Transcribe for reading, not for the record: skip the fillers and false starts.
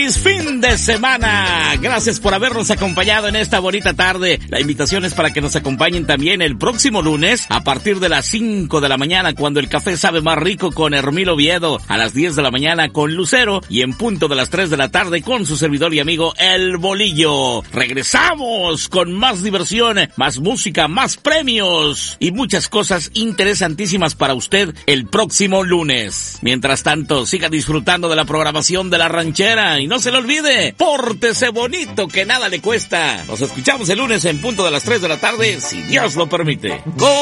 Fin de semana. Gracias por habernos acompañado en esta bonita tarde. La invitación es para que nos acompañen también el próximo lunes a partir de las 5 de la mañana, cuando el café sabe más rico, con Hermilo Oviedo, a las 10 de la mañana con Lucero, y en punto de las 3 de la tarde con su servidor y amigo El Bolillo. Regresamos con más diversión, más música, más premios y muchas cosas interesantísimas para usted el próximo lunes. Mientras tanto, siga disfrutando de la programación de La Ranchera y no se le olvide, pórtese bonito, que nada le cuesta. Nos escuchamos el lunes en punto de las 3 de la tarde, si Dios lo permite.